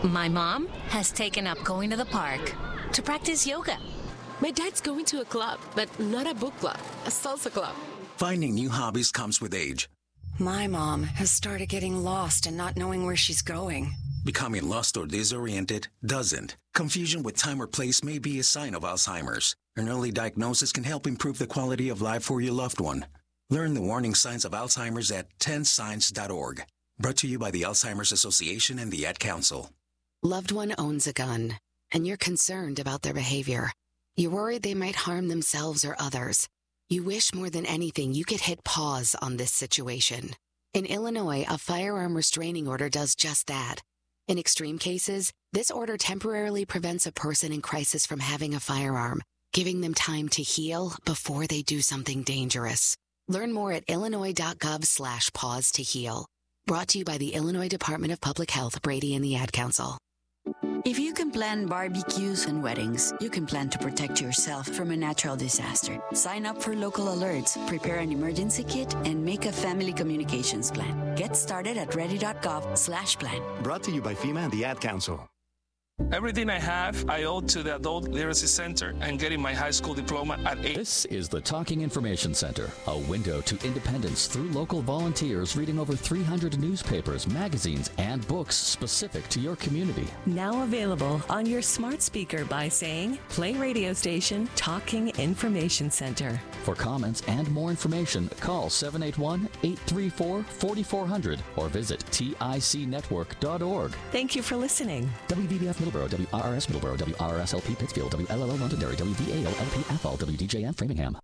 My mom has taken up going to the park to practice yoga. My dad's going to a club, but not a book club, a salsa club. Finding new hobbies comes with age. My mom has started getting lost and not knowing where she's going. Becoming lost or disoriented doesn't. Confusion with time or place may be a sign of Alzheimer's. An early diagnosis can help improve the quality of life for your loved one. Learn the warning signs of Alzheimer's at 10signs.org. Brought to you by the Alzheimer's Association and the Ad Council. Loved one owns a gun, and you're concerned about their behavior. You're worried they might harm themselves or others. You wish more than anything you could hit pause on this situation. In Illinois, a firearm restraining order does just that. In extreme cases, this order temporarily prevents a person in crisis from having a firearm, giving them time to heal before they do something dangerous. Learn more at illinois.gov/pause to heal. Brought to you by the Illinois Department of Public Health, Brady and the Ad Council. If you can plan barbecues and weddings, you can plan to protect yourself from a natural disaster. Sign up for local alerts, prepare an emergency kit, and make a family communications plan. Get started at ready.gov/plan. Brought to you by FEMA and the Ad Council. Everything I have, I owe to the Adult Literacy Center and getting my high school diploma at 8. This is the Talking Information Center, a window to independence through local volunteers reading over 300 newspapers, magazines, and books specific to your community. Now available on your smart speaker by saying, play radio station Talking Information Center. For comments and more information, call 781-834-4400 or visit ticnetwork.org. Thank you for listening. WVBF Middleborough, WRRS Middleborough, WRSLP Pittsfield, WLLO Londonderry, WDAO-LP Athol, WDJM Framingham.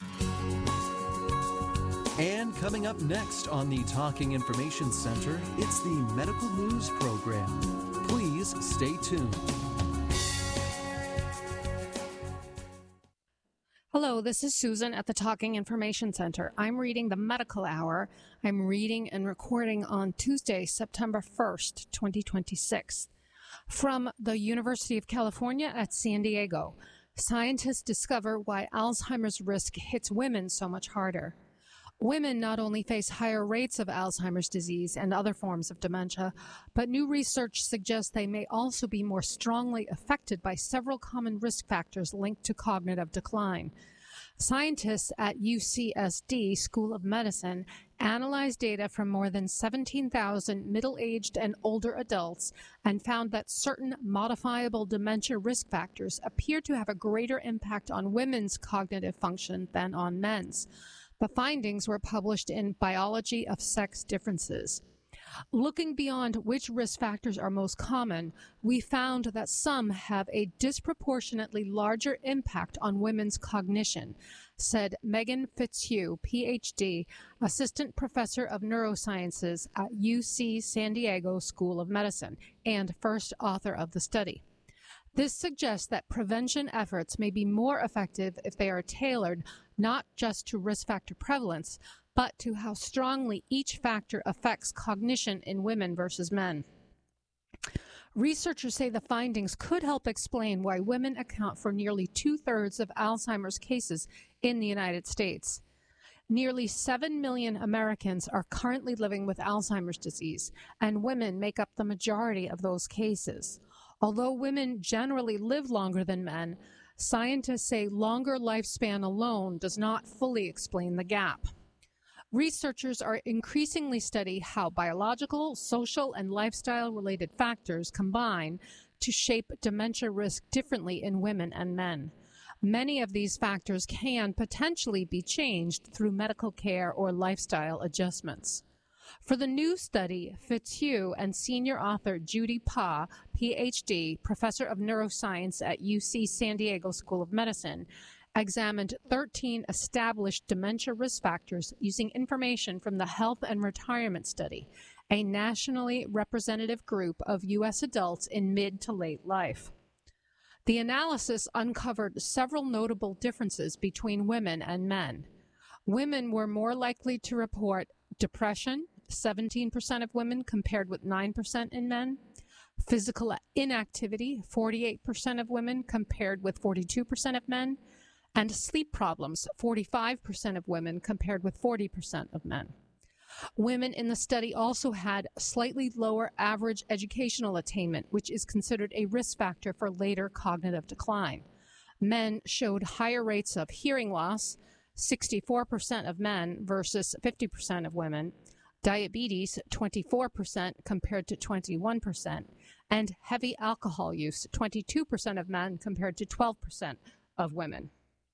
And coming up next on the Talking Information Center, it's the Medical News Program. Please stay tuned. Hello, this is Susan at the Talking Information Center. I'm reading the Medical Hour. I'm reading and recording on Tuesday, September 1st, 2026. From the University of California at San Diego, scientists discover why Alzheimer's risk hits women so much harder. Women not only face higher rates of Alzheimer's disease and other forms of dementia, but new research suggests they may also be more strongly affected by several common risk factors linked to cognitive decline. Scientists at UCSD School of Medicine analyzed data from more than 17,000 middle-aged and older adults and found that certain modifiable dementia risk factors appear to have a greater impact on women's cognitive function than on men's. The findings were published in Biology of Sex Differences. Looking beyond which risk factors are most common, we found that some have a disproportionately larger impact on women's cognition, said Megan Fitzhugh, Ph.D., Assistant Professor of Neurosciences at UC San Diego School of Medicine, and first author of the study. This suggests that prevention efforts may be more effective if they are tailored not just to risk factor prevalence, but to how strongly each factor affects cognition in women versus men. Researchers say the findings could help explain why women account for nearly 2/3 of Alzheimer's cases in the United States. Nearly 7 million Americans are currently living with Alzheimer's disease, and women make up the majority of those cases. Although women generally live longer than men, scientists say longer lifespan alone does not fully explain the gap. Researchers are increasingly studying how biological, social, and lifestyle-related factors combine to shape dementia risk differently in women and men. Many of these factors can potentially be changed through medical care or lifestyle adjustments. For the new study, Fitzhugh and senior author Judy Pa, Ph.D., professor of neuroscience at UC San Diego School of Medicine, examined 13 established dementia risk factors using information from the Health and Retirement Study, a nationally representative group of U.S. adults in mid to late life. The analysis uncovered several notable differences between women and men. Women were more likely to report depression, 17% of women compared with 9% in men, physical inactivity, 48% of women compared with 42% of men, and sleep problems, 45% of women compared with 40% of men. Women in the study also had slightly lower average educational attainment, which is considered a risk factor for later cognitive decline. Men showed higher rates of hearing loss, 64% of men versus 50% of women, diabetes, 24% compared to 21%, and heavy alcohol use, 22% of men compared to 12% of women.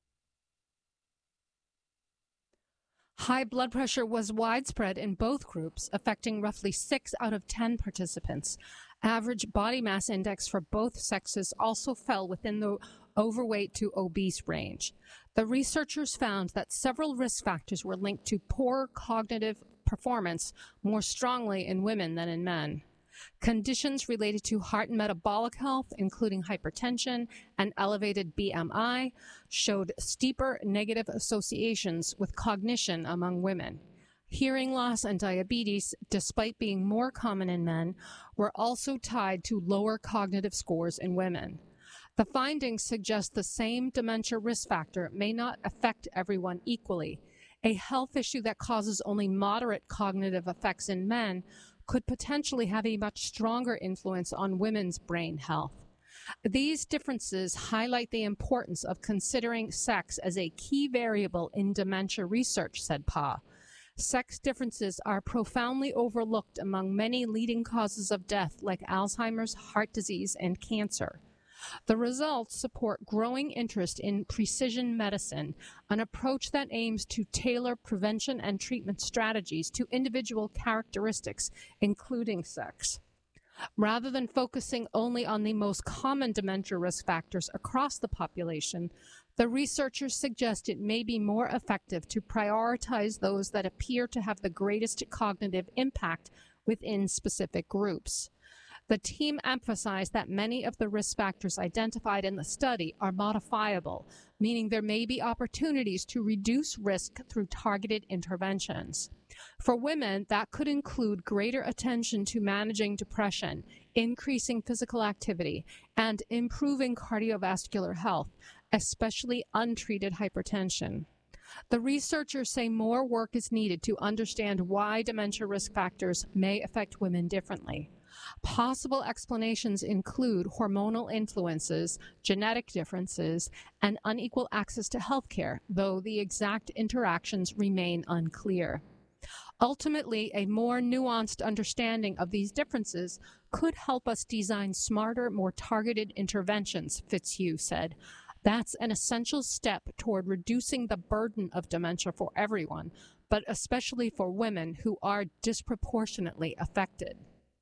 High blood pressure was widespread in both groups, affecting roughly 6 out of 10 participants. Average body mass index for both sexes also fell within the overweight to obese range. The researchers found that several risk factors were linked to poor cognitive performance more strongly in women than in men. Conditions related to heart and metabolic health, including hypertension and elevated BMI, showed steeper negative associations with cognition among women. Hearing loss and diabetes, despite being more common in men, were also tied to lower cognitive scores in women. The findings suggest the same dementia risk factor may not affect everyone equally. A health issue that causes only moderate cognitive effects in men could potentially have a much stronger influence on women's brain health. These differences highlight the importance of considering sex as a key variable in dementia research, said Pa. Sex differences are profoundly overlooked among many leading causes of death like Alzheimer's, heart disease, and cancer. The results support growing interest in precision medicine, an approach that aims to tailor prevention and treatment strategies to individual characteristics, including sex. Rather than focusing only on the most common dementia risk factors across the population, the researchers suggest it may be more effective to prioritize those that appear to have the greatest cognitive impact within specific groups. The team emphasized that many of the risk factors identified in the study are modifiable, meaning there may be opportunities to reduce risk through targeted interventions. For women, that could include greater attention to managing depression, increasing physical activity, and improving cardiovascular health, especially untreated hypertension. The researchers say more work is needed to understand why dementia risk factors may affect women differently. Possible explanations include hormonal influences, genetic differences, and unequal access to health care, though the exact interactions remain unclear. Ultimately, a more nuanced understanding of these differences could help us design smarter, more targeted interventions, Fitzhugh said. That's an essential step toward reducing the burden of dementia for everyone, but especially for women who are disproportionately affected.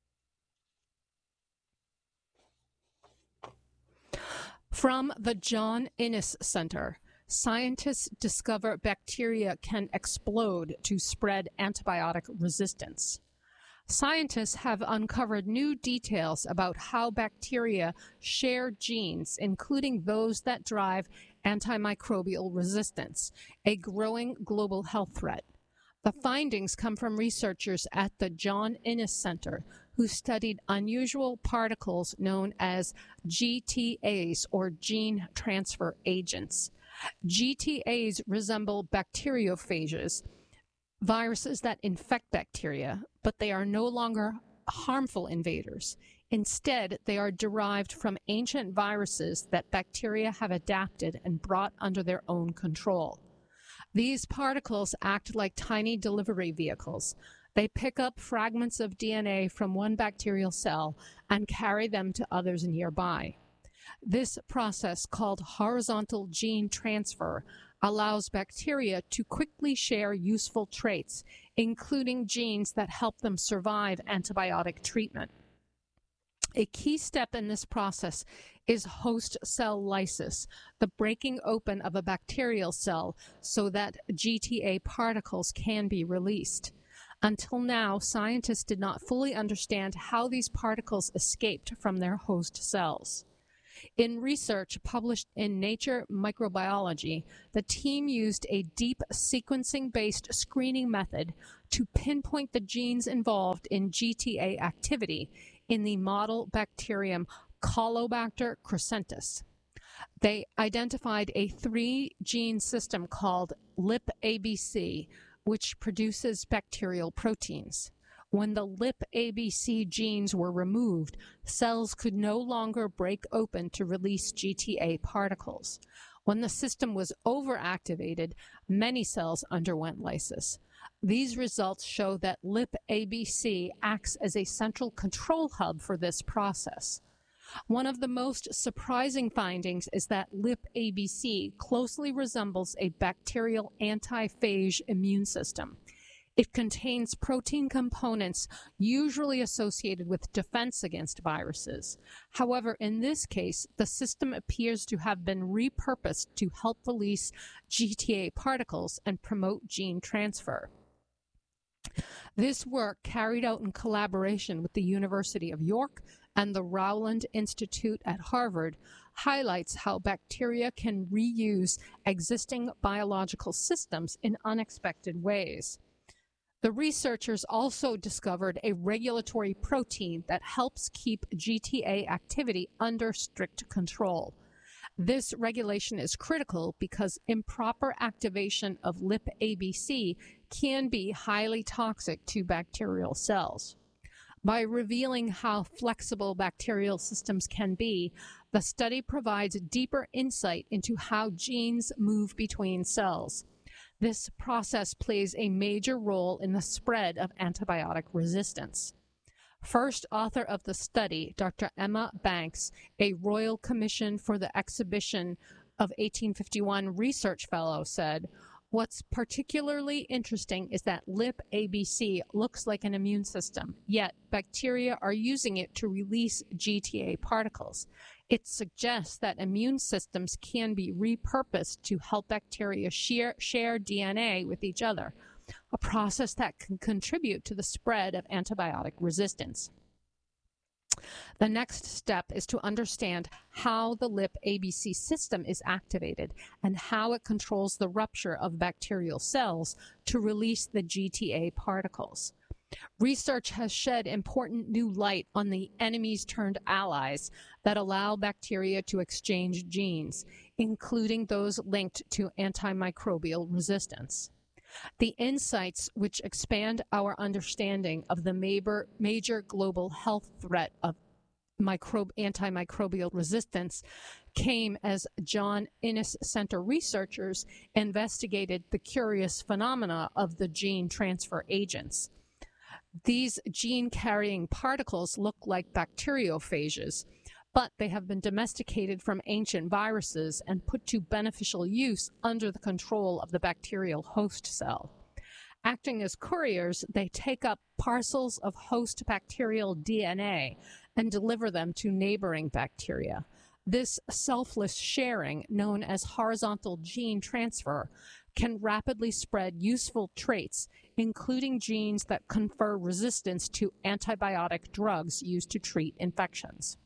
From the John Innes Center, scientists discover bacteria can explode to spread antibiotic resistance. Scientists have uncovered new details about how bacteria share genes, including those that drive antimicrobial resistance, a growing global health threat. The findings come from researchers at the John Innes Center, who studied unusual particles known as GTAs, or gene transfer agents. GTAs resemble bacteriophages, viruses that infect bacteria, but they are no longer harmful invaders. Instead, they are derived from ancient viruses that bacteria have adapted and brought under their own control. These particles act like tiny delivery vehicles. They pick up fragments of DNA from one bacterial cell and carry them to others nearby. This process, called horizontal gene transfer, allows bacteria to quickly share useful traits, including genes that help them survive antibiotic treatment. A key step in this process is host cell lysis, the breaking open of a bacterial cell so that GTA particles can be released. Until now, scientists did not fully understand how these particles escaped from their host cells. In research published in Nature Microbiology, the team used a deep sequencing-based screening method to pinpoint the genes involved in GTA activity in the model bacterium Caulobacter crescentus. They identified a 3-gene system called LIP-ABC, which produces bacterial proteins. When the LIP-ABC genes were removed, cells could no longer break open to release GTA particles. When the system was overactivated, many cells underwent lysis. These results show that LIP-ABC acts as a central control hub for this process. One of the most surprising findings is that LIP-ABC closely resembles a bacterial antiphage immune system. It contains protein components usually associated with defense against viruses. However, in this case, the system appears to have been repurposed to help release GTA particles and promote gene transfer. This work, carried out in collaboration with the University of York and the Rowland Institute at Harvard, highlights how bacteria can reuse existing biological systems in unexpected ways. The researchers also discovered a regulatory protein that helps keep GTA activity under strict control. This regulation is critical because improper activation of LIP-ABC can be highly toxic to bacterial cells. By revealing how flexible bacterial systems can be, the study provides deeper insight into how genes move between cells. This process plays a major role in the spread of antibiotic resistance. First author of the study, Dr. Emma Banks, a Royal Commission for the Exhibition of 1851 research fellow, said, "What's particularly interesting is that LIP-ABC looks like an immune system, yet bacteria are using it to release GTA particles. It suggests that immune systems can be repurposed to help bacteria share DNA with each other, a process that can contribute to the spread of antibiotic resistance." The next step is to understand how the LIP-ABC system is activated and how it controls the rupture of bacterial cells to release the GTA particles. Research has shed important new light on the enemies turned allies that allow bacteria to exchange genes, including those linked to antimicrobial resistance. The insights which expand our understanding of the major global health threat of antimicrobial resistance came as John Innes Center researchers investigated the curious phenomena of the gene transfer agents. These gene-carrying particles look like bacteriophages, but they have been domesticated from ancient viruses and put to beneficial use under the control of the bacterial host cell. Acting as couriers, they take up parcels of host bacterial DNA and deliver them to neighboring bacteria. This selfless sharing, known as horizontal gene transfer, can rapidly spread useful traits, including genes that confer resistance to antibiotic drugs used to treat infections.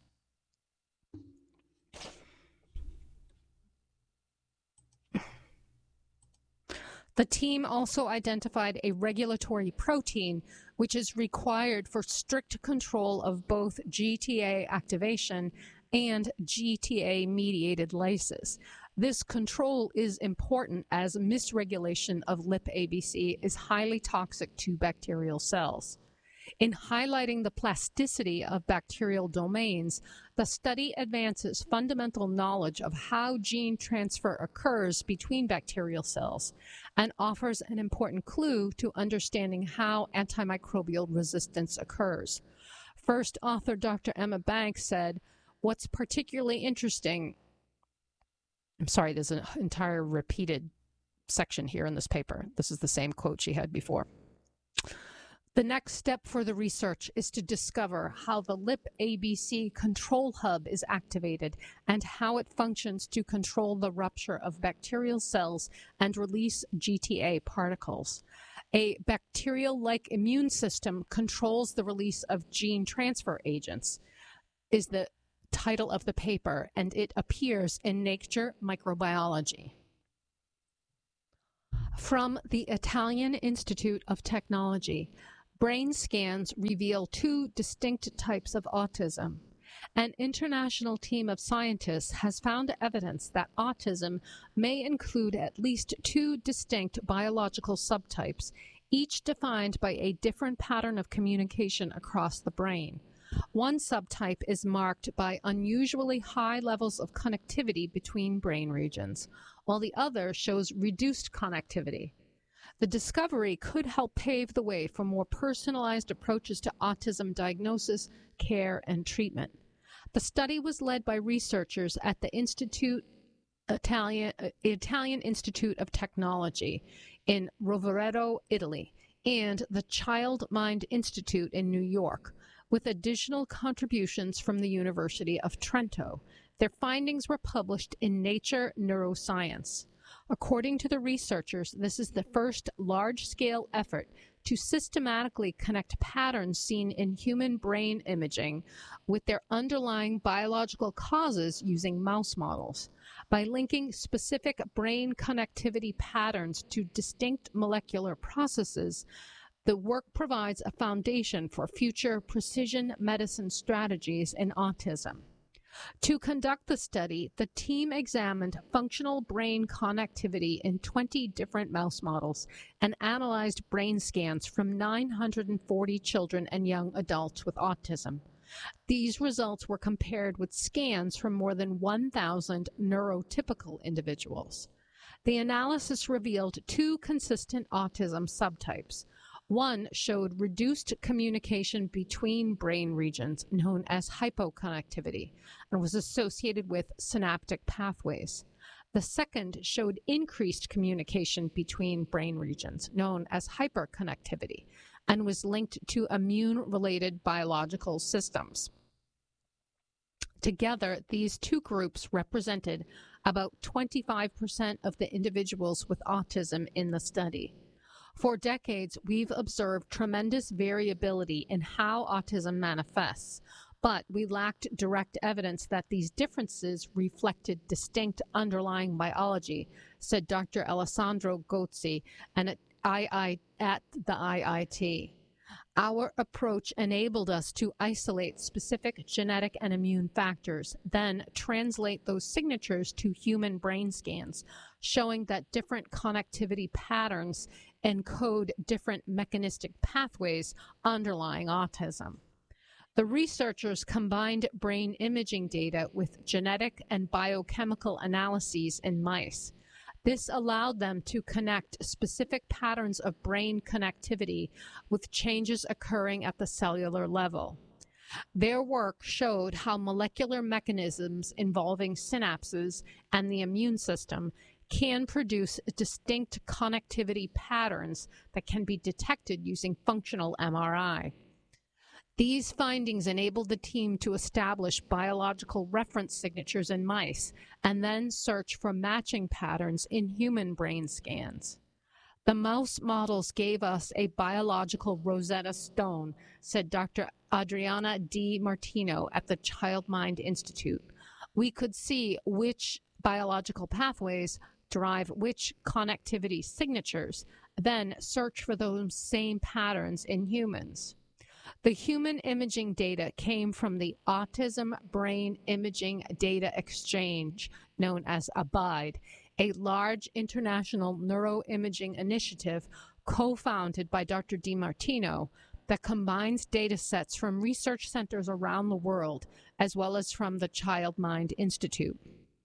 The team also identified a regulatory protein which is required for strict control of both GTA activation and GTA-mediated lysis. This control is important as misregulation of LIP-ABC is highly toxic to bacterial cells. In highlighting the plasticity of bacterial domains, the study advances fundamental knowledge of how gene transfer occurs between bacterial cells and offers an important clue to understanding how antimicrobial resistance occurs. First author Dr. Emma Banks said, "What's particularly interesting," I'm sorry, there's an entire repeated section here in this paper. This is the same quote she had before. "The next step for the research is to discover how the LIP-ABC control hub is activated and how it functions to control the rupture of bacterial cells and release GTA particles. A bacterial-like immune system controls the release of gene transfer agents," is the title of the paper, and it appears in Nature Microbiology. From the Italian Institute of Technology, brain scans reveal two distinct types of autism. An international team of scientists has found evidence that autism may include at least 2 distinct biological subtypes, each defined by a different pattern of communication across the brain. One subtype is marked by unusually high levels of connectivity between brain regions, while the other shows reduced connectivity. The discovery could help pave the way for more personalized approaches to autism diagnosis, care, and treatment. The study was led by researchers at the Italian Institute of Technology in Rovereto, Italy, and the Child Mind Institute in New York, with additional contributions from the University of Trento. Their findings were published in Nature Neuroscience. According to the researchers, this is the first large-scale effort to systematically connect patterns seen in human brain imaging with their underlying biological causes using mouse models. By linking specific brain connectivity patterns to distinct molecular processes, the work provides a foundation for future precision medicine strategies in autism. To conduct the study, the team examined functional brain connectivity in 20 different mouse models and analyzed brain scans from 940 children and young adults with autism. These results were compared with scans from more than 1,000 neurotypical individuals. The analysis revealed 2 consistent autism subtypes. One showed reduced communication between brain regions, known as hypoconnectivity, and was associated with synaptic pathways. The second showed increased communication between brain regions, known as hyperconnectivity, and was linked to immune-related biological systems. Together, these 2 groups represented about 25% of the individuals with autism in the study. For decades, we've observed tremendous variability in how autism manifests, but we lacked direct evidence that these differences reflected distinct underlying biology, said Dr. Alessandro Gozzi at the IIT. Our approach enabled us to isolate specific genetic and immune factors, then translate those signatures to human brain scans, showing that different connectivity patterns encode different mechanistic pathways underlying autism. The researchers combined brain imaging data with genetic and biochemical analyses in mice. This allowed them to connect specific patterns of brain connectivity with changes occurring at the cellular level. Their work showed how molecular mechanisms involving synapses and the immune system can produce distinct connectivity patterns that can be detected using functional MRI. These findings enabled the team to establish biological reference signatures in mice and then search for matching patterns in human brain scans. The mouse models gave us a biological Rosetta Stone, said Dr. Adriana Di Martino at the Child Mind Institute. We could see which biological pathways drive which connectivity signatures, then search for those same patterns in humans. The human imaging data came from the Autism Brain Imaging Data Exchange, known as ABIDE, a large international neuroimaging initiative co-founded by Dr. Di Martino that combines data sets from research centers around the world, as well as from the Child Mind Institute.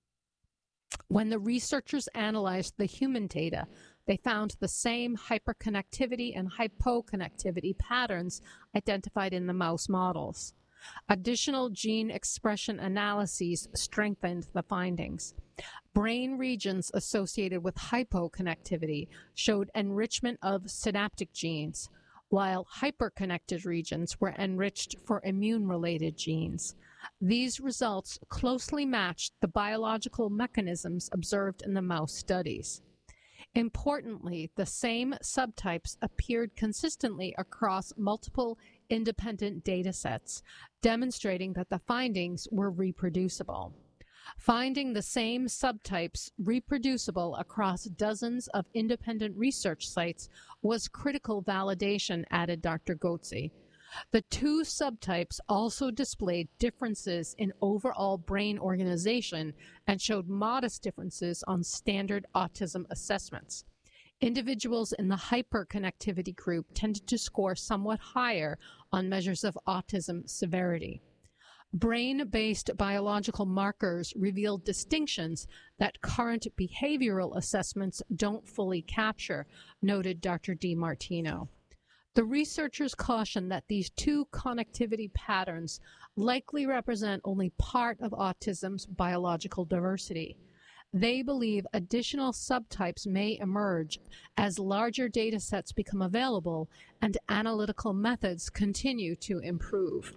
When the researchers analyzed the human data, they found the same hyperconnectivity and hypoconnectivity patterns identified in the mouse models. Additional gene expression analyses strengthened the findings. Brain regions associated with hypoconnectivity showed enrichment of synaptic genes, while hyperconnected regions were enriched for immune-related genes. These results closely matched the biological mechanisms observed in the mouse studies. Importantly, the same subtypes appeared consistently across multiple independent data sets, demonstrating that the findings were reproducible. Finding the same subtypes reproducible across dozens of independent research sites was critical validation, added Dr. Gozzi. The two subtypes also displayed differences in overall brain organization and showed modest differences on standard autism assessments. Individuals in the hyperconnectivity group tended to score somewhat higher on measures of autism severity. Brain-based biological markers revealed distinctions that current behavioral assessments don't fully capture, noted Dr. DiMartino. The researchers caution that these two connectivity patterns likely represent only part of autism's biological diversity. They believe additional subtypes may emerge as larger data sets become available and analytical methods continue to improve.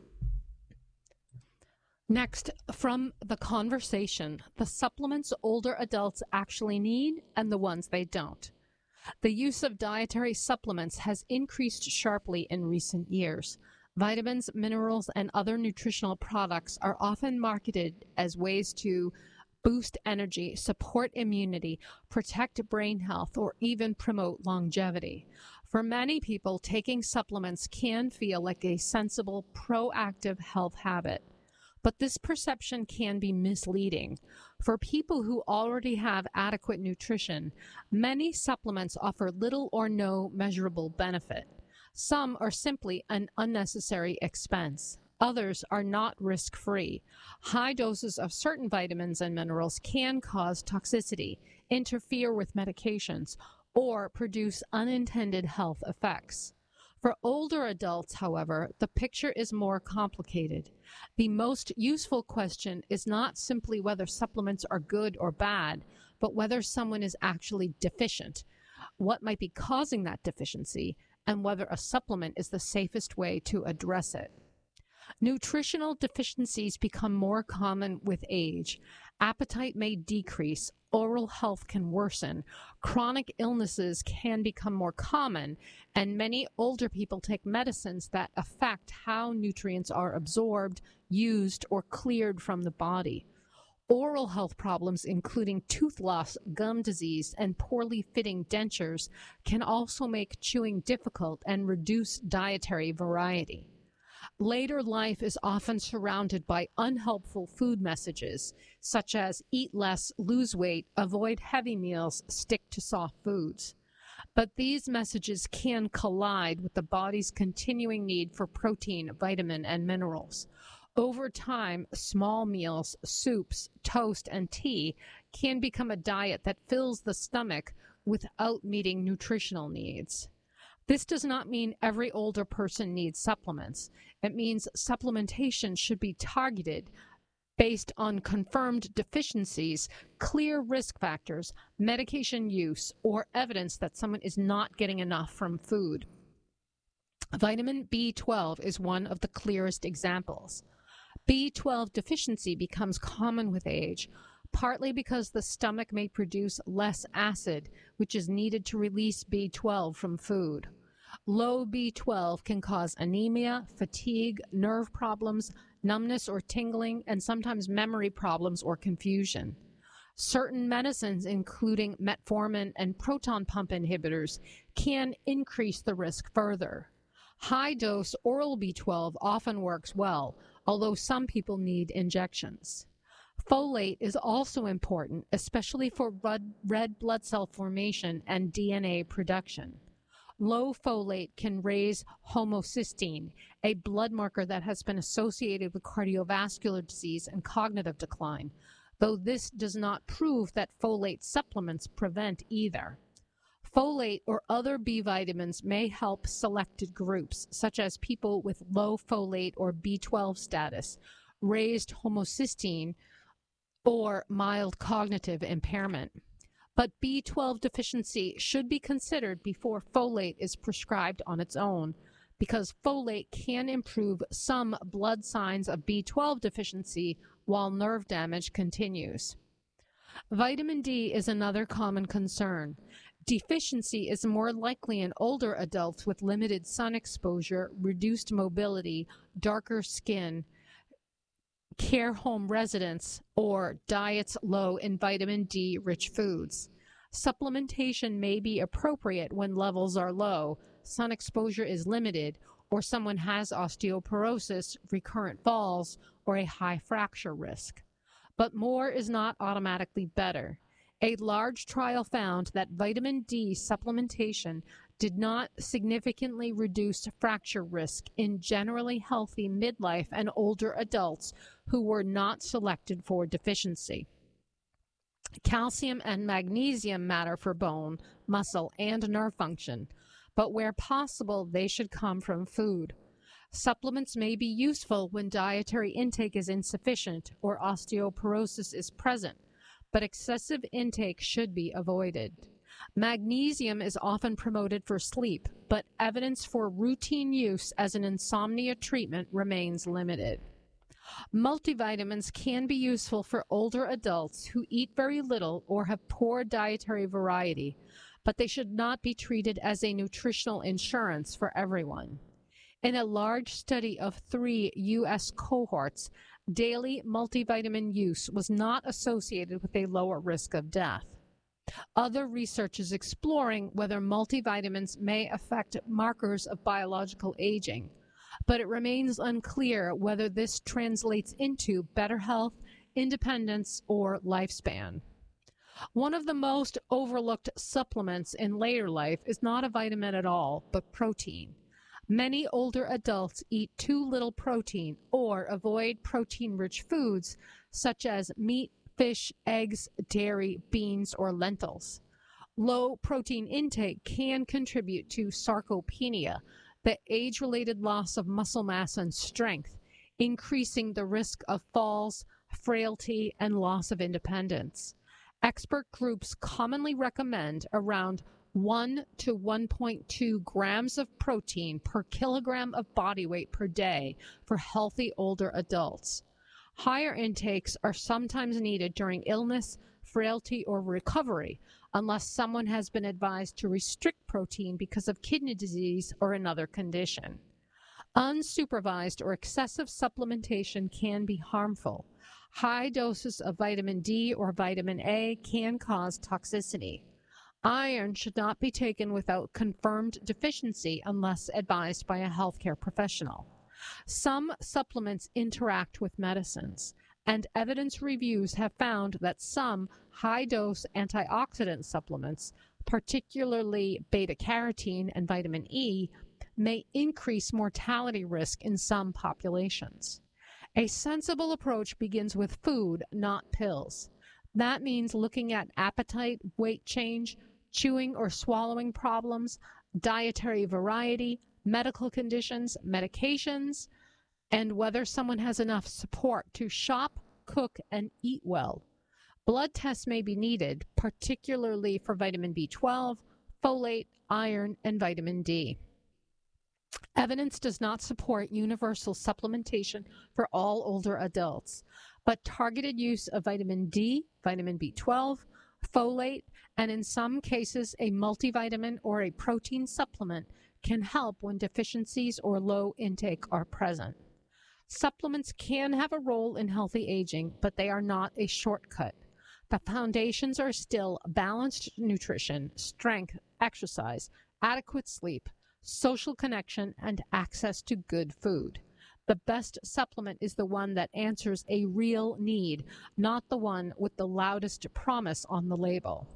Next, from the conversation, the supplements older adults actually need and the ones they don't. The use of dietary supplements has increased sharply in recent years. Vitamins, minerals, and other nutritional products are often marketed as ways to boost energy, support immunity, protect brain health, or even promote longevity. For many people, taking supplements can feel like a sensible, proactive health habit. But this perception can be misleading. For people who already have adequate nutrition, many supplements offer little or no measurable benefit. Some are simply an unnecessary expense. Others are not risk-free. High doses of certain vitamins and minerals can cause toxicity, interfere with medications, or produce unintended health effects. For older adults, however, the picture is more complicated. The most useful question is not simply whether supplements are good or bad, but whether someone is actually deficient, what might be causing that deficiency, and whether a supplement is the safest way to address it. Nutritional deficiencies become more common with age. Appetite may decrease, oral health can worsen, chronic illnesses can become more common, and many older people take medicines that affect how nutrients are absorbed, used, or cleared from the body. Oral health problems, including tooth loss, gum disease, and poorly fitting dentures, can also make chewing difficult and reduce dietary variety. Later life is often surrounded by unhelpful food messages, such as eat less, lose weight, avoid heavy meals, stick to soft foods. But these messages can collide with the body's continuing need for protein, vitamin, and minerals. Over time, small meals, soups, toast, and tea can become a diet that fills the stomach without meeting nutritional needs. This does not mean every older person needs supplements. It means supplementation should be targeted based on confirmed deficiencies, clear risk factors, medication use, or evidence that someone is not getting enough from food. Vitamin B12 is one of the clearest examples. B12 deficiency becomes common with age, partly because the stomach may produce less acid, which is needed to release B12 from food. Low B12 can cause anemia, fatigue, nerve problems, numbness or tingling, and sometimes memory problems or confusion. Certain medicines, including metformin and proton pump inhibitors, can increase the risk further. High-dose oral B12 often works well, although some people need injections. Folate is also important, especially for red blood cell formation and DNA production. Low folate can raise homocysteine, a blood marker that has been associated with cardiovascular disease and cognitive decline, though this does not prove that folate supplements prevent either. Folate or other B vitamins may help selected groups, such as people with low folate or B12 status, raised homocysteine, or mild cognitive impairment. But B12 deficiency should be considered before folate is prescribed on its own, because folate can improve some blood signs of B12 deficiency while nerve damage continues. Vitamin D is another common concern. Deficiency is more likely in older adults with limited sun exposure, reduced mobility, darker skin, care home residents, or diets low in vitamin D-rich foods. Supplementation may be appropriate when levels are low, sun exposure is limited, or someone has osteoporosis, recurrent falls, or a high fracture risk. But more is not automatically better. A large trial found that vitamin D supplementation did not significantly reduce fracture risk in generally healthy midlife and older adults who were not selected for deficiency. Calcium and magnesium matter for bone, muscle, and nerve function, but where possible, they should come from food. Supplements may be useful when dietary intake is insufficient or osteoporosis is present, but excessive intake should be avoided. Magnesium is often promoted for sleep, but evidence for routine use as an insomnia treatment remains limited. Multivitamins can be useful for older adults who eat very little or have poor dietary variety, but they should not be treated as a nutritional insurance for everyone. In a large study of 3 U.S. cohorts, daily multivitamin use was not associated with a lower risk of death. Other research is exploring whether multivitamins may affect markers of biological aging, but it remains unclear whether this translates into better health, independence, or lifespan. One of the most overlooked supplements in later life is not a vitamin at all, but protein. Many older adults eat too little protein or avoid protein-rich foods such as meat, fish, eggs, dairy, beans, or lentils. Low protein intake can contribute to sarcopenia, the age-related loss of muscle mass and strength, increasing the risk of falls, frailty, and loss of independence. Expert groups commonly recommend around 1 to 1.2 grams of protein per kilogram of body weight per day for healthy older adults. Higher intakes are sometimes needed during illness, frailty, or recovery, unless someone has been advised to restrict protein because of kidney disease or another condition. Unsupervised or excessive supplementation can be harmful. High doses of vitamin D or vitamin A can cause toxicity. Iron should not be taken without confirmed deficiency unless advised by a healthcare professional. Some supplements interact with medicines, and evidence reviews have found that some high-dose antioxidant supplements, particularly beta-carotene and vitamin E, may increase mortality risk in some populations. A sensible approach begins with food, not pills. That means looking at appetite, weight change, chewing or swallowing problems, dietary variety, medical conditions, medications, and whether someone has enough support to shop, cook, and eat well. Blood tests may be needed, particularly for vitamin B12, folate, iron, and vitamin D. Evidence does not support universal supplementation for all older adults, but targeted use of vitamin D, vitamin B12, folate, and in some cases a multivitamin or a protein supplement can help when deficiencies or low intake are present. Supplements can have a role in healthy aging, but they are not a shortcut. The foundations are still balanced nutrition, strength, exercise, adequate sleep, social connection, and access to good food. The best supplement is the one that answers a real need, not the one with the loudest promise on the label.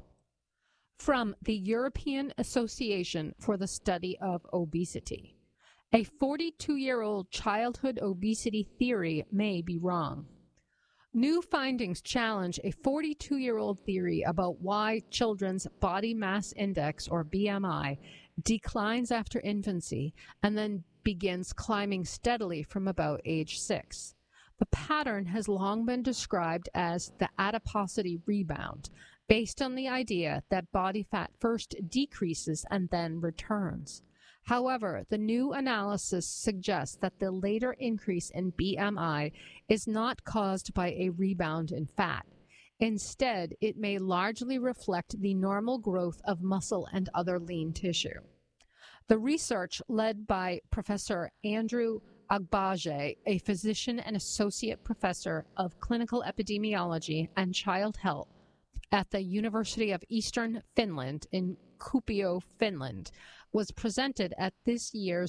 From the European Association for the Study of Obesity. A 42-year-old childhood obesity theory may be wrong. New findings challenge a 42-year-old theory about why children's body mass index, or BMI, declines after infancy and then begins climbing steadily from about age 6. The pattern has long been described as the adiposity rebound, based on the idea that body fat first decreases and then returns. However, the new analysis suggests that the later increase in BMI is not caused by a rebound in fat. Instead, it may largely reflect the normal growth of muscle and other lean tissue. The research, led by Professor Andrew Agbaje, a physician and associate professor of clinical epidemiology and child health at the University of Eastern Finland in Kuopio, Finland, was presented at this year's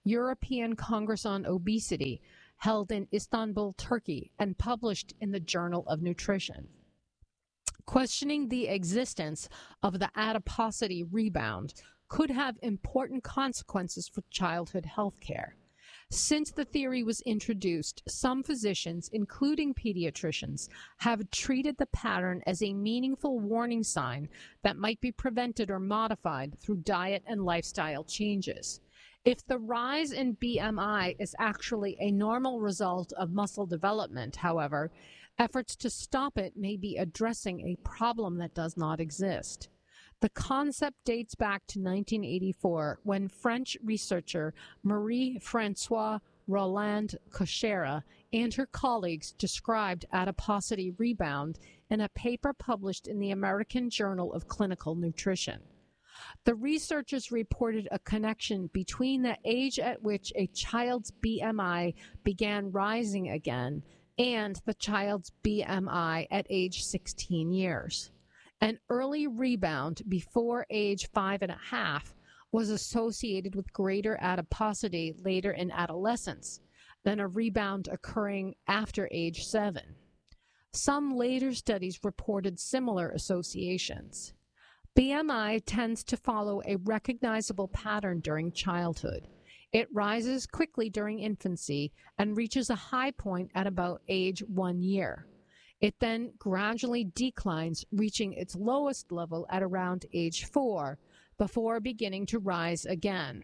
European Congress on Obesity, held in Istanbul, Turkey, and published in the Journal of Nutrition. Questioning the existence of the adiposity rebound could have important consequences for childhood health care. Since the theory was introduced, some physicians, including pediatricians, have treated the pattern as a meaningful warning sign that might be prevented or modified through diet and lifestyle changes. If the rise in BMI is actually a normal result of muscle development, however, efforts to stop it may be addressing a problem that does not exist. The concept dates back to 1984 when French researcher Marie-Françoise Roland Kochera and her colleagues described adiposity rebound in a paper published in the American Journal of Clinical Nutrition. The researchers reported a connection between the age at which a child's BMI began rising again and the child's BMI at age 16 years. An early rebound before age 5.5 was associated with greater adiposity later in adolescence than a rebound occurring after age 7. Some later studies reported similar associations. BMI tends to follow a recognizable pattern during childhood. It rises quickly during infancy and reaches a high point at about age 1 year. It then gradually declines, reaching its lowest level at around age 4, before beginning to rise again.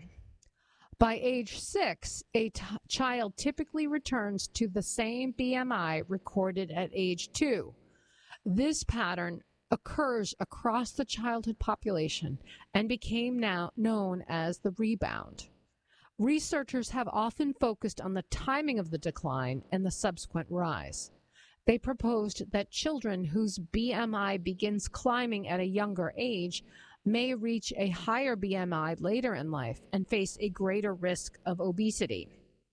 By age 6, a child typically returns to the same BMI recorded at age 2. This pattern occurs across the childhood population and became now known as the rebound. Researchers have often focused on the timing of the decline and the subsequent rise. They proposed that children whose BMI begins climbing at a younger age may reach a higher BMI later in life and face a greater risk of obesity.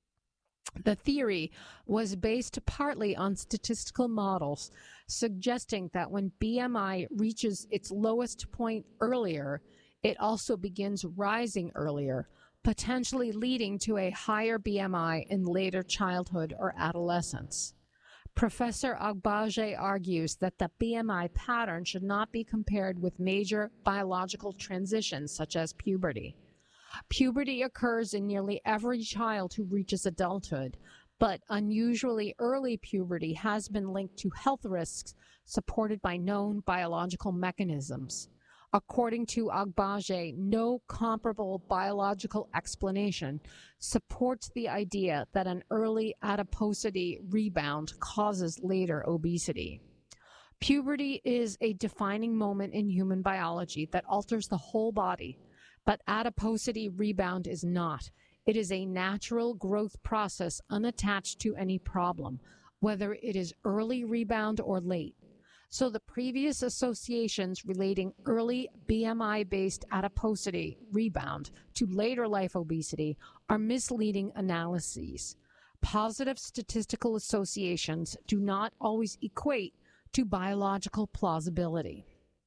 The theory was based partly on statistical models suggesting that when BMI reaches its lowest point earlier, it also begins rising earlier, potentially leading to a higher BMI in later childhood or adolescence. Professor Agbaje argues that the BMI pattern should not be compared with major biological transitions such as puberty. Puberty occurs in nearly every child who reaches adulthood, but unusually early puberty has been linked to health risks supported by known biological mechanisms. According to Agbaje, no comparable biological explanation supports the idea that an early adiposity rebound causes later obesity. Puberty is a defining moment in human biology that alters the whole body, but adiposity rebound is not. It is a natural growth process unattached to any problem, whether it is early rebound or late. So the previous associations relating early BMI-based adiposity rebound to later life obesity are misleading analyses. Positive statistical associations do not always equate to biological plausibility.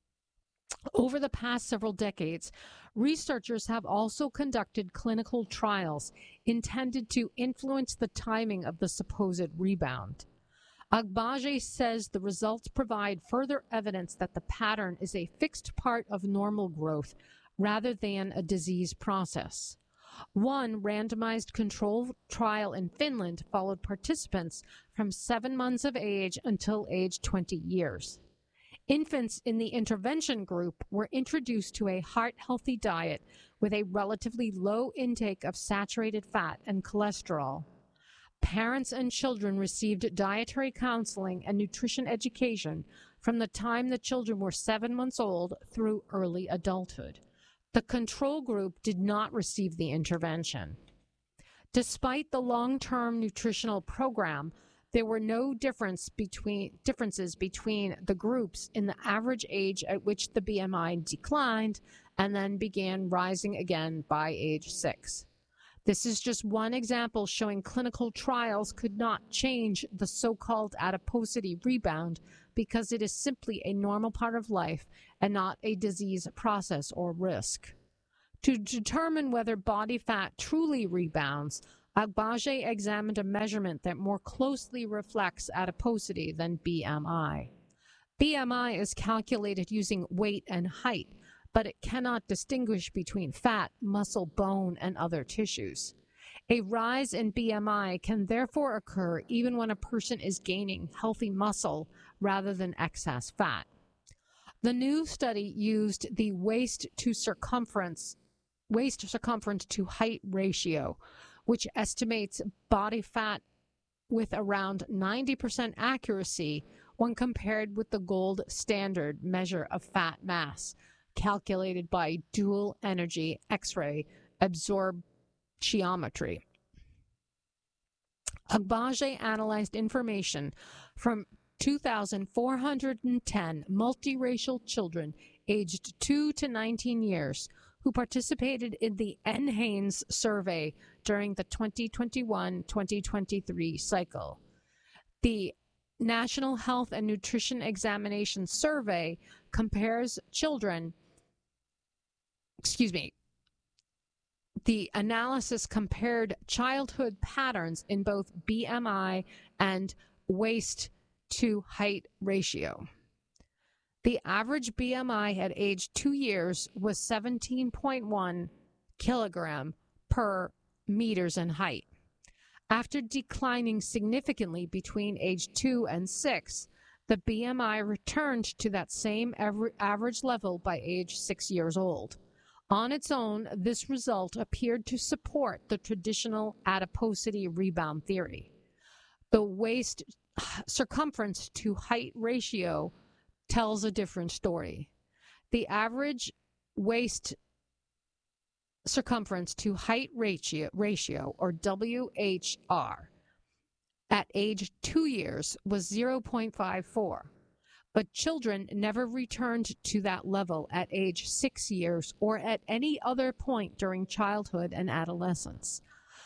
Over the past several decades, researchers have also conducted clinical trials intended to influence the timing of the supposed rebound. Agbaje says the results provide further evidence that the pattern is a fixed part of normal growth rather than a disease process. One randomized controlled trial in Finland followed participants from 7 months of age until age 20 years. Infants in the intervention group were introduced to a heart-healthy diet with a relatively low intake of saturated fat and cholesterol. Parents and children received dietary counseling and nutrition education from the time the children were 7 months old through early adulthood. The control group did not receive the intervention. Despite the long-term nutritional program, there were no differences between the groups in the average age at which the BMI declined and then began rising again by age 6. This is just one example showing clinical trials could not change the so-called adiposity rebound because it is simply a normal part of life and not a disease process or risk. To determine whether body fat truly rebounds, Agbaje examined a measurement that more closely reflects adiposity than BMI. BMI is calculated using weight and height, but it cannot distinguish between fat, muscle, bone, and other tissues. A rise in BMI can therefore occur even when a person is gaining healthy muscle rather than excess fat. The new study used the waist circumference to height ratio, which estimates body fat with around 90% accuracy when compared with the gold standard measure of fat mass, calculated by dual energy X-ray absorptiometry. Agbaje analyzed information from 2,410 multiracial children aged 2 to 19 years who participated in the NHANES survey during the 2021-2023 cycle. The National Health and Nutrition Examination Survey compares The analysis compared childhood patterns in both BMI and waist to height ratio. The average BMI at age 2 years was 17.1 kilogram per meters in height. After declining significantly between age 2 and 6, the BMI returned to that same average level by age 6 years old. On its own, this result appeared to support the traditional adiposity rebound theory. The waist circumference to height ratio tells a different story. The average waist circumference to height ratio, or WHR, at age 2 years was 0.54, but children never returned to that level at age 6 years or at any other point during childhood and adolescence.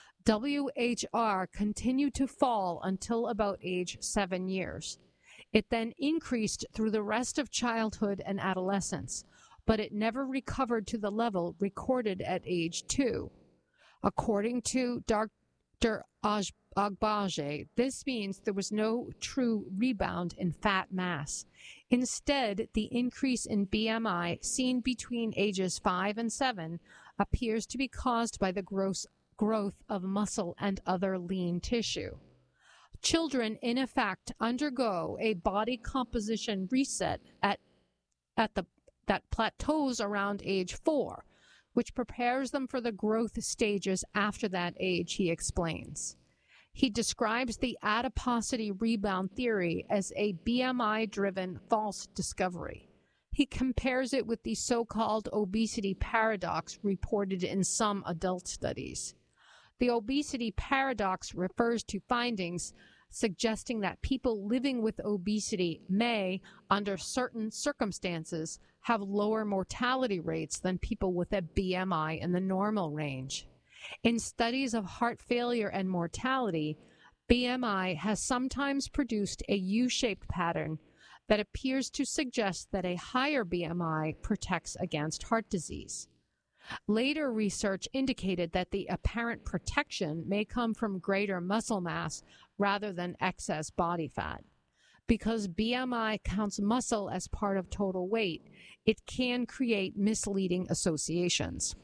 WHR continued to fall until about age 7 years. It then increased through the rest of childhood and adolescence, but it never recovered to the level recorded at age 2. According to Dr. Agbaje, this means there was no true rebound in fat mass. Instead, the increase in BMI seen between ages 5 and 7 appears to be caused by the growth of muscle and other lean tissue. Children, in effect, undergo a body composition reset that plateaus around age 4, which prepares them for the growth stages after that age, he explains. He describes the adiposity rebound theory as a BMI-driven false discovery. He compares it with the so-called obesity paradox reported in some adult studies. The obesity paradox refers to findings suggesting that people living with obesity may, under certain circumstances, have lower mortality rates than people with a BMI in the normal range. In studies of heart failure and mortality, BMI has sometimes produced a U-shaped pattern that appears to suggest that a higher BMI protects against heart disease. Later research indicated that the apparent protection may come from greater muscle mass rather than excess body fat. Because BMI counts muscle as part of total weight, it can create misleading associations.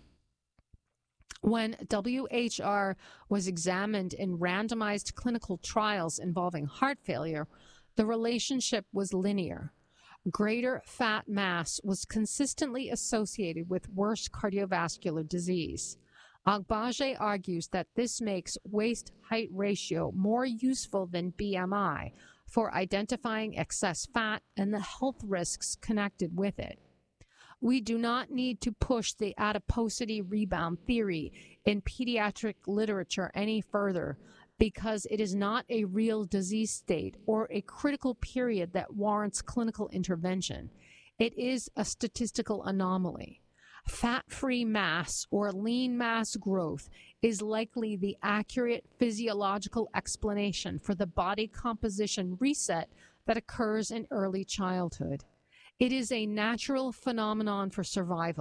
When WHR was examined in randomized clinical trials involving heart failure, the relationship was linear. Greater fat mass was consistently associated with worse cardiovascular disease. Agbaje argues that this makes waist-height ratio more useful than BMI for identifying excess fat and the health risks connected with it. We do not need to push the adiposity rebound theory in pediatric literature any further because it is not a real disease state or a critical period that warrants clinical intervention. It is a statistical anomaly. Fat-free mass or lean mass growth is likely the accurate physiological explanation for the body composition reset that occurs in early childhood. It is a natural phenomenon for survival.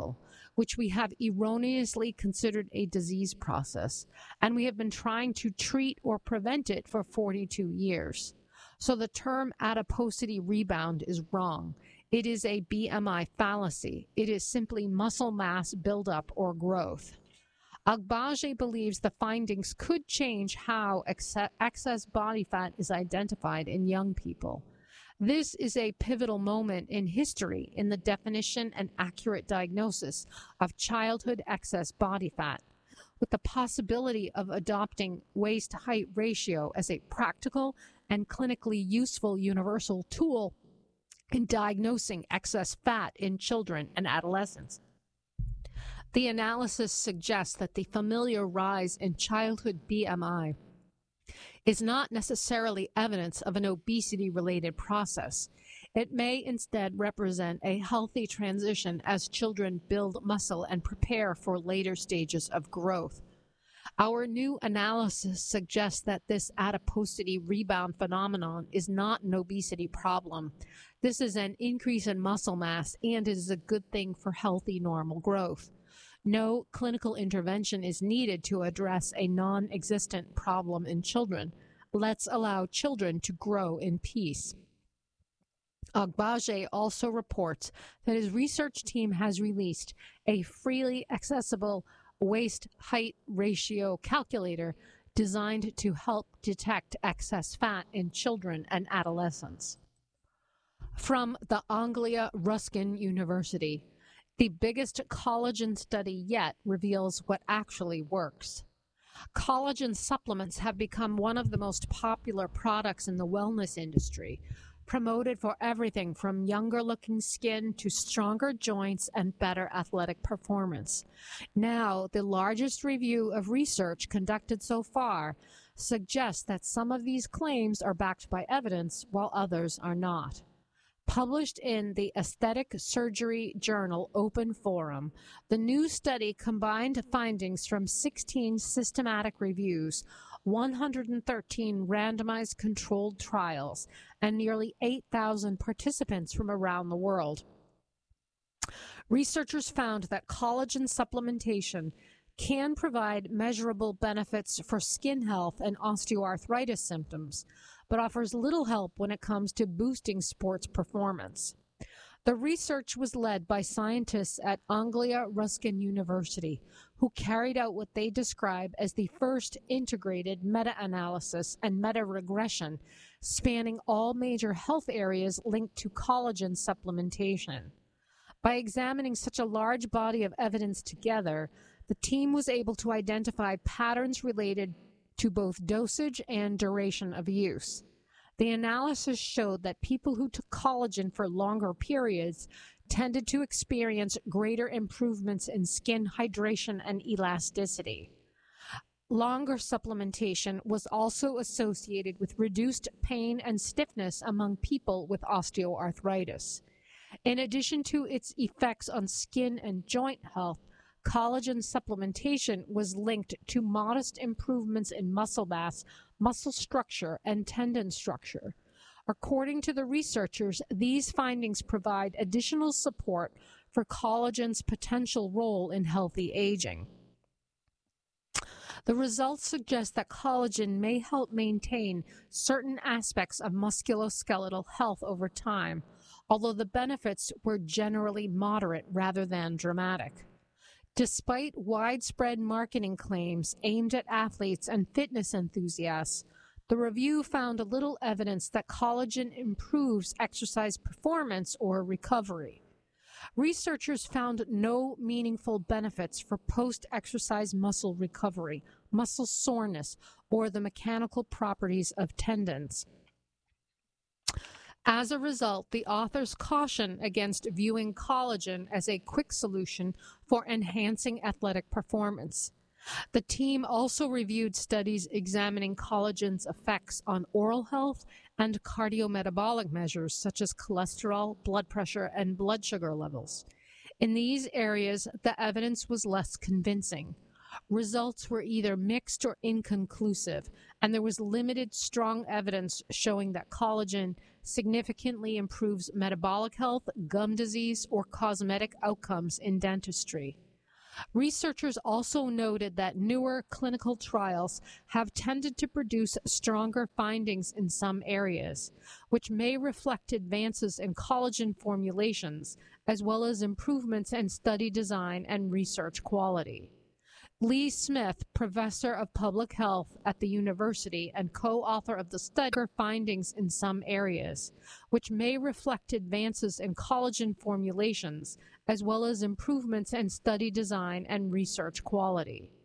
which we have erroneously considered a disease process, and we have been trying to treat or prevent it for 42 years. So the term adiposity rebound is wrong. It is a BMI fallacy. It is simply muscle mass buildup or growth. Agbaje believes the findings could change how excess body fat is identified in young people. This is a pivotal moment in history in the definition and accurate diagnosis of childhood excess body fat, with the possibility of adopting waist-height ratio as a practical and clinically useful universal tool in diagnosing excess fat in children and adolescents. The analysis suggests that the familiar rise in childhood BMI is not necessarily evidence of an obesity-related process. It may instead represent a healthy transition as children build muscle and prepare for later stages of growth. Our new analysis suggests that this adiposity rebound phenomenon is not an obesity problem. This is an increase in muscle mass, and it is a good thing for healthy, normal growth. No clinical intervention is needed to address a non-existent problem in children. Let's allow children to grow in peace. Agbaje also reports that his research team has released a freely accessible waist-height ratio calculator designed to help detect excess fat in children and adolescents. From the Anglia Ruskin University, the biggest collagen study yet reveals what actually works. Collagen supplements have become one of the most popular products in the wellness industry, promoted for everything from younger-looking skin to stronger joints and better athletic performance. Now, the largest review of research conducted so far suggests that some of these claims are backed by evidence, while others are not. Published in the Aesthetic Surgery Journal Open Forum, the new study combined findings from 16 systematic reviews, 113 randomized controlled trials, and nearly 8,000 participants from around the world. Researchers found that collagen supplementation can provide measurable benefits for skin health and osteoarthritis symptoms, but offers little help when it comes to boosting sports performance. The research was led by scientists at Anglia Ruskin University, who carried out what they describe as the first integrated meta-analysis and meta-regression spanning all major health areas linked to collagen supplementation. By examining such a large body of evidence together, the team was able to identify patterns related to both dosage and duration of use. The analysis showed that people who took collagen for longer periods tended to experience greater improvements in skin hydration and elasticity. Longer supplementation was also associated with reduced pain and stiffness among people with osteoarthritis. In addition to its effects on skin and joint health, collagen supplementation was linked to modest improvements in muscle mass, muscle structure, and tendon structure. According to the researchers, these findings provide additional support for collagen's potential role in healthy aging. The results suggest that collagen may help maintain certain aspects of musculoskeletal health over time, although the benefits were generally moderate rather than dramatic. Despite widespread marketing claims aimed at athletes and fitness enthusiasts, the review found little evidence that collagen improves exercise performance or recovery. Researchers found no meaningful benefits for post-exercise muscle recovery, muscle soreness, or the mechanical properties of tendons. As a result, the authors caution against viewing collagen as a quick solution for enhancing athletic performance. The team also reviewed studies examining collagen's effects on oral health and cardiometabolic measures such as cholesterol, blood pressure, and blood sugar levels. In these areas, the evidence was less convincing. Results were either mixed or inconclusive, and there was limited strong evidence showing that collagen significantly improves metabolic health, gum disease, or cosmetic outcomes in dentistry. Researchers also noted that newer clinical trials have tended to produce stronger findings in some areas, which may reflect advances in collagen formulations, as well as improvements in study design and research quality. Lee Smith, professor of public health at the university and co-author of the study, findings in some areas, which may reflect advances in collagen formulations, as well as improvements in study design and research quality.